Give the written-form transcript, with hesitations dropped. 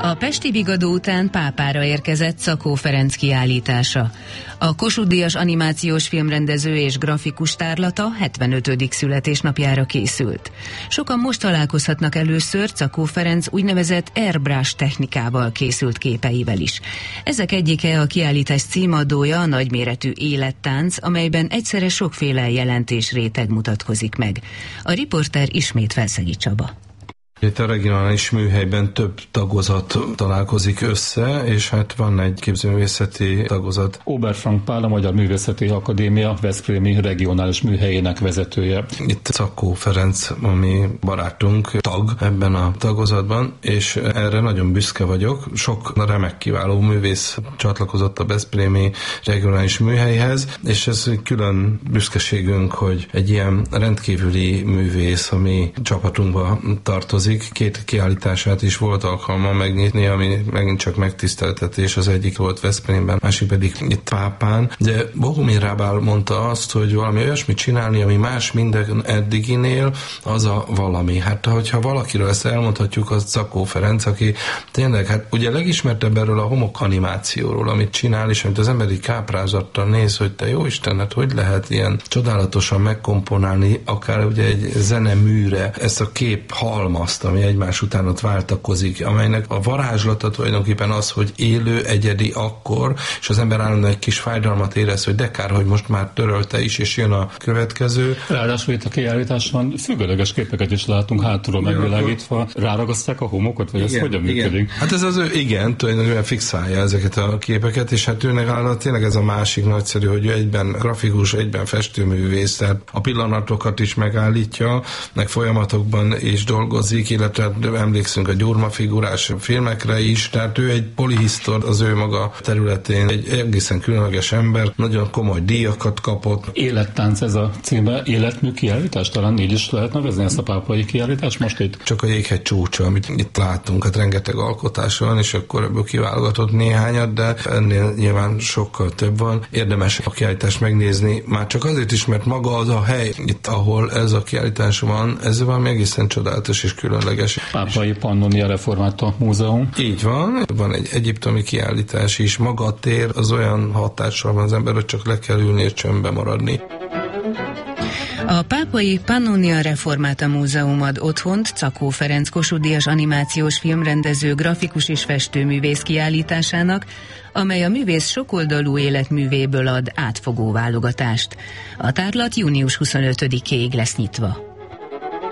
A Pesti Vigadó után Pápára érkezett Czakó Ferenc kiállítása. A Kossuth-díjas animációs filmrendező és grafikus tárlata 75. születésnapjára készült. Sokan most találkozhatnak először Czakó Ferenc úgynevezett airbrush technikával készült képeivel is. Ezek egyike a kiállítás címadója, a nagyméretű élettánc, amelyben egyszerre sokféle jelentésréteg mutatkozik meg. A riporter ismét Felszegi Csaba. Itt a regionális műhelyben több tagozat találkozik össze, és hát van egy képzőművészeti tagozat. Oberfrank Pál, a Magyar Művészeti Akadémia veszprémi regionális műhelyének vezetője. Itt Czakó Ferenc, ami barátunk, tag ebben a tagozatban, és erre nagyon büszke vagyok. Sok remek, kiváló művész csatlakozott a veszprémi regionális műhelyhez, és ez külön büszkeségünk, hogy egy ilyen rendkívüli művész, ami csapatunkba tartozik. Két kiállítását is volt alkalma megnyitni, ami megint csak megtiszteltetés. Az egyik volt Veszprémben, másik pedig itt Pápán. De Bohumil Hrabal mondta azt, hogy valami olyasmit csinálni, ami más minden eddiginél, az a valami. Hát hogyha valakiről ezt elmondhatjuk, az Czakó Ferenc, aki tényleg, hát ugye legismertebb erről a homok animációról, amit csinál, és amit az emberi káprázattal néz, hogy te jó Istenet, hogy lehet ilyen csodálatosan megkomponálni, akár ugye egy zeneműre ezt a kép halmazt, ami egymás után ott váltakozik, amelynek a varázslata tulajdonképpen az, hogy élő, egyedi akkor, és az ember állandóan egy kis fájdalmat érez, hogy de kár, hogy most már törölte is, és jön a következő. Ráadásul itt a kiállításon függőleges képeket is látunk hátulról megvilágítva. Ráragasztják a homokot, vagy ez hogyan működik? Hát ez az ő, igen, tulajdonképpen fixálja ezeket a képeket, és hát őnek tényleg ez a másik nagyszerű, hogy ő egyben grafikus, egyben festőművész, tehát a pillanatokat is megállítja, meg folyamatokban is dolgozik, illetve emlékszünk a Gyurma figurás filmekre is, tehát ő egy polihisztor az ő maga területén, egy egészen különleges ember, nagyon komoly díjakat kapott. Élettánc ez a címe, életmű kiállítás, talán így is lehet nevezni ezt a pápai kiállítást most itt? Csak a jéghegy csúcsa, amit itt látunk, hát rengeteg alkotás van, és akkor ebből kiválogatott néhányat, de ennél nyilván sokkal több van. Érdemes a kiállítást megnézni, már csak azért is, mert maga az a hely, itt ahol ez a kiállítás van, ez valami egészen csodálatos és különleges. Pápai Pannonia Reformáta Múzeum. Így van egy egyiptomi kiállítás is. Maga a tér az olyan hatással van az ember, hogy csak le kell ülni és csöndbe maradni. A Pápai Pannonia Reformáta Múzeum ad otthont Czakó Ferenc Kossuth-díjas animációs filmrendező, grafikus és festőművész kiállításának, amely a művész sokoldalú életművéből ad átfogó válogatást. A tárlat június 25-ig lesz nyitva.